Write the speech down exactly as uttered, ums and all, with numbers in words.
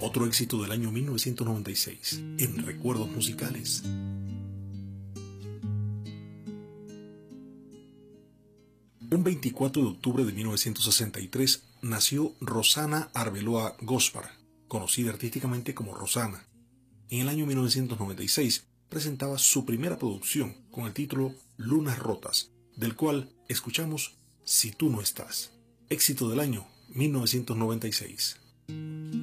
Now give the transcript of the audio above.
Otro éxito del año mil novecientos noventa y seis, en Recuerdos Musicales. Un veinticuatro de octubre de mil novecientos sesenta y tres nació Rosana Arbeloa Gospar, conocida artísticamente como Rosana. En el año mil novecientos noventa y seis presentaba su primera producción con el título Lunas Rotas, del cual escuchamos Si tú no estás. Éxito del año mil novecientos noventa y seis.